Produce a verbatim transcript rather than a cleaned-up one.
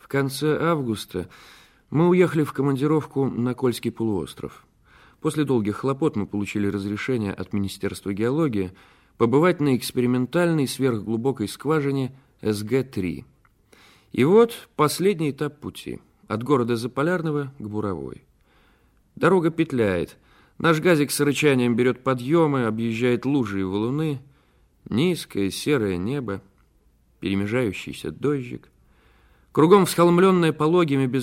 В конце августа мы уехали в командировку на Кольский полуостров. После долгих хлопот мы получили разрешение от Министерства геологии побывать на экспериментальной сверхглубокой скважине эс гэ три. И вот последний этап пути от города Заполярного к Буровой. Дорога петляет. Наш газик с рычанием берет подъемы, объезжает лужи и валуны. Низкое серое небо, перемежающийся дождик. Кругом всхолмленное пологими без